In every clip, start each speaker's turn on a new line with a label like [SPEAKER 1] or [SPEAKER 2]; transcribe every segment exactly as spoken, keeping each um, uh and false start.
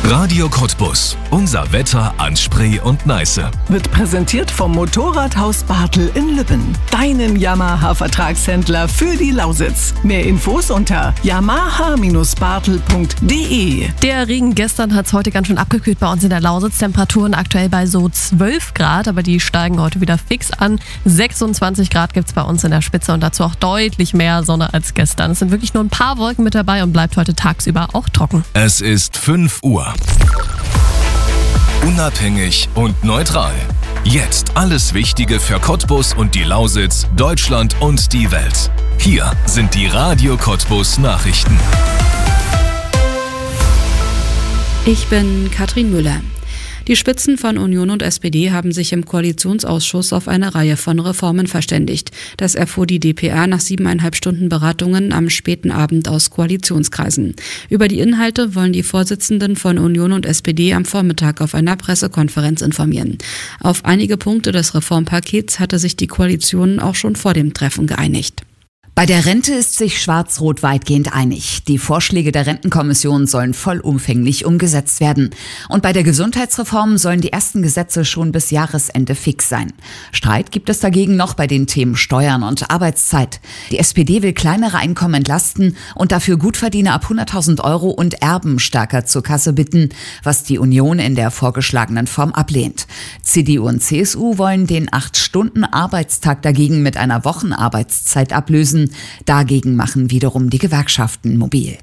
[SPEAKER 1] Radio Cottbus. Unser Wetter an Spree und Neiße.
[SPEAKER 2] Wird präsentiert vom Motorradhaus Bartel in Lübben. Deinem Yamaha-Vertragshändler für die Lausitz. Mehr Infos unter yamaha bartel punkt de.
[SPEAKER 3] Der Regen gestern hat es heute ganz schön abgekühlt bei uns in der Lausitz. Temperaturen aktuell bei so zwölf Grad, aber die steigen heute wieder fix an. sechsundzwanzig Grad gibt es bei uns in der Spitze und dazu auch deutlich mehr Sonne als gestern. Es sind wirklich nur ein paar Wolken mit dabei und bleibt heute tagsüber auch trocken.
[SPEAKER 1] Es ist fünf Uhr. Unabhängig und neutral. Jetzt alles Wichtige für Cottbus und die Lausitz, Deutschland und die Welt. Hier sind die Radio Cottbus Nachrichten.
[SPEAKER 4] Ich bin Katrin Müller. Die Spitzen von Union und S P D haben sich im Koalitionsausschuss auf eine Reihe von Reformen verständigt. Das erfuhr die d p r nach siebeneinhalb Stunden Beratungen am späten Abend aus Koalitionskreisen. Über die Inhalte wollen die Vorsitzenden von Union und S P D am Vormittag auf einer Pressekonferenz informieren. Auf einige Punkte des Reformpakets hatte sich die Koalition auch schon vor dem Treffen geeinigt.
[SPEAKER 5] Bei der Rente ist sich Schwarz-Rot weitgehend einig. Die Vorschläge der Rentenkommission sollen vollumfänglich umgesetzt werden. Und bei der Gesundheitsreform sollen die ersten Gesetze schon bis Jahresende fix sein. Streit gibt es dagegen noch bei den Themen Steuern und Arbeitszeit. Die S P D will kleinere Einkommen entlasten und dafür Gutverdiener ab hunderttausend Euro und Erben stärker zur Kasse bitten, was die Union in der vorgeschlagenen Form ablehnt. C D U und C S U wollen den acht-Stunden-Arbeitstag dagegen mit einer Wochenarbeitszeit ablösen. Dagegen machen wiederum die Gewerkschaften mobil.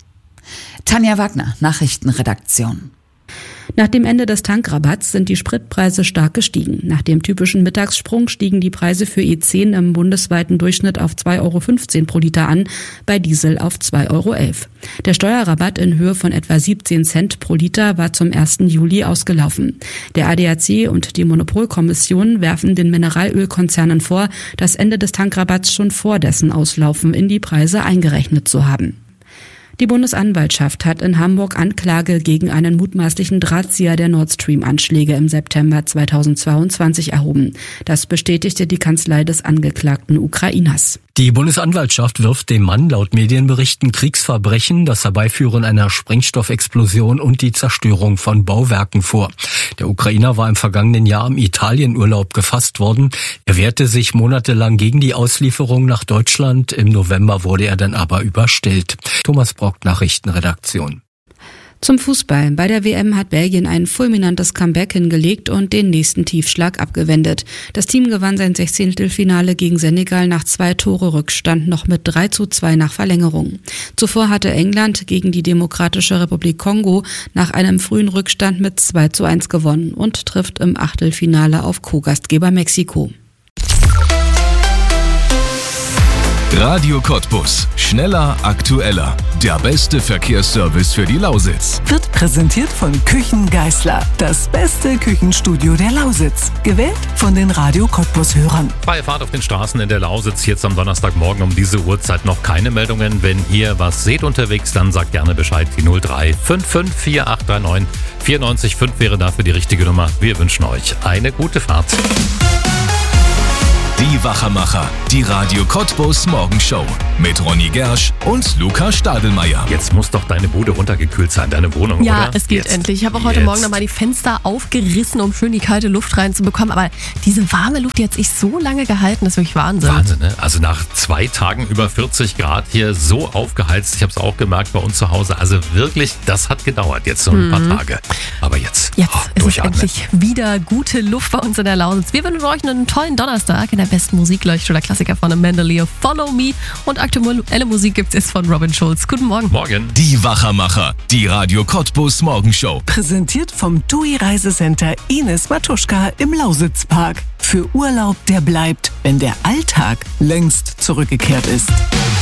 [SPEAKER 5] Tanja Wagner, Nachrichtenredaktion.
[SPEAKER 4] Nach dem Ende des Tankrabatts sind die Spritpreise stark gestiegen. Nach dem typischen Mittagssprung stiegen die Preise für E zehn im bundesweiten Durchschnitt auf zwei Euro fünfzehn pro Liter an, bei Diesel auf zwei Euro elf. Der Steuerrabatt in Höhe von etwa siebzehn Cent pro Liter war zum ersten Juli ausgelaufen. Der A D A C und die Monopolkommission werfen den Mineralölkonzernen vor, das Ende des Tankrabatts schon vor dessen Auslaufen in die Preise eingerechnet zu haben. Die Bundesanwaltschaft hat in Hamburg Anklage gegen einen mutmaßlichen Drahtzieher der Nord Stream-Anschläge im September zweitausendzweiundzwanzig erhoben. Das bestätigte die Kanzlei des angeklagten Ukrainers.
[SPEAKER 6] Die Bundesanwaltschaft wirft dem Mann laut Medienberichten Kriegsverbrechen, das Herbeiführen einer Sprengstoffexplosion und die Zerstörung von Bauwerken vor. Der Ukrainer war im vergangenen Jahr im Italienurlaub gefasst worden. Er wehrte sich monatelang gegen die Auslieferung nach Deutschland. Im November wurde er dann aber überstellt. Thomas Brock, Nachrichtenredaktion.
[SPEAKER 4] Zum Fußball. Bei der W M hat Belgien ein fulminantes Comeback hingelegt und den nächsten Tiefschlag abgewendet. Das Team gewann sein Sechzehntelfinale gegen Senegal nach zwei Tore Rückstand noch mit drei zu zwei nach Verlängerung. Zuvor hatte England gegen die Demokratische Republik Kongo nach einem frühen Rückstand mit zwei zu eins gewonnen und trifft im Achtelfinale auf Co-Gastgeber Mexiko.
[SPEAKER 1] Radio Cottbus. Schneller, aktueller. Der beste Verkehrsservice für die Lausitz.
[SPEAKER 2] Wird präsentiert von Küchen Geißler. Das beste Küchenstudio der Lausitz. Gewählt von den Radio Cottbus-Hörern.
[SPEAKER 7] Freie Fahrt auf den Straßen in der Lausitz. Jetzt am Donnerstagmorgen um diese Uhrzeit noch keine Meldungen. Wenn ihr was seht unterwegs, dann sagt gerne Bescheid. Die null drei fünf fünf vier acht drei neun vier neun fünf wäre dafür die richtige Nummer. Wir wünschen euch eine gute Fahrt.
[SPEAKER 1] Die Wachermacher, die Radio Cottbus Morgenshow mit Ronny Gersch und Luca Stadelmeier.
[SPEAKER 7] Jetzt muss doch deine Bude runtergekühlt sein, deine Wohnung,
[SPEAKER 3] ja,
[SPEAKER 7] oder?
[SPEAKER 3] Ja, es geht
[SPEAKER 7] Jetzt.
[SPEAKER 3] endlich. Ich habe auch heute
[SPEAKER 7] Jetzt.
[SPEAKER 3] Morgen nochmal die Fenster aufgerissen, um schön die kalte Luft reinzubekommen. Aber diese warme Luft, die hat sich so lange gehalten, das ist wirklich Wahnsinn.
[SPEAKER 7] Wahnsinn, ne? Also nach zwei Tagen über vierzig Grad hier so aufgeheizt. Ich habe es auch gemerkt bei uns zu Hause. Also wirklich, das hat gedauert jetzt so ein mhm. paar Tage. Aber jetzt,
[SPEAKER 3] jetzt
[SPEAKER 7] oh,
[SPEAKER 3] ist es
[SPEAKER 7] durchatmen.
[SPEAKER 3] endlich wieder gute Luft bei uns in der Lausitz. Wir wünschen euch einen tollen Donnerstag in der besten Musikleuchte oder Klassiker von Amanda Lear, Follow Me. Und aktuelle Musik gibt es von Robin Schulz. Guten Morgen.
[SPEAKER 7] Morgen.
[SPEAKER 1] Die Wachermacher, die Radio Cottbus Morgenshow.
[SPEAKER 2] Präsentiert vom T U I Reisecenter Ines Matuschka im Lausitzpark. Für Urlaub, der bleibt, wenn der Alltag längst zurückgekehrt ist.